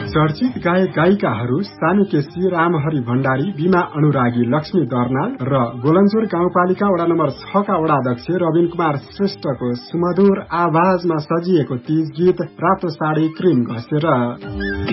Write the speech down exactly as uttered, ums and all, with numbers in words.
चर्चित गायक गायिकाहरू सानी केसी, रामहरि भण्डारी, बीमा अनुरागी, लक्ष्मी दर्नाल र गोलन्जोर गाउँपालिका वडा नम्बर छ का वडाध्यक्ष रविन कुमार श्रेष्ठको सुमधुर आवाजमा सजिएको तीज गीत रातो साडी क्रिम घसेर।